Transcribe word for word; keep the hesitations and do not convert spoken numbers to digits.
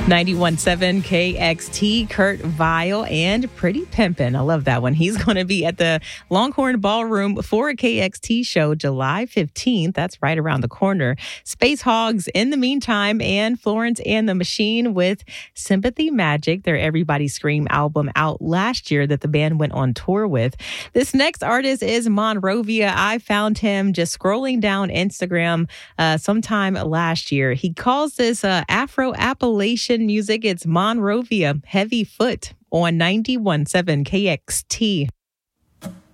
ninety-one point seven K X T, Kurt Vile and Pretty Pimpin'. I love that one. He's going to be at the Longhorn Ballroom for a K X T show July fifteenth. That's right around the corner. Space Hogs in the meantime, and Florence and the Machine with Sympathy Magic, their Everybody Scream album out last year that the band went on tour with. This next artist is Monrovia. I found him just scrolling down Instagram uh, sometime last year. He calls this uh, Afro-Appalachian music. It's Monrovia, Heavy Foot on ninety-one point seven K X T.